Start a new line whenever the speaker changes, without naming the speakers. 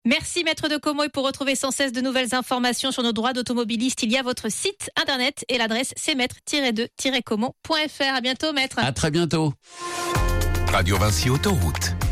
Merci Maître de Como, et pour retrouver sans cesse de nouvelles informations sur nos droits d'automobiliste, il y a votre site internet et l'adresse c'est maître-2-como.fr. À bientôt Maître.
À très bientôt.
Radio Vinci Autoroute.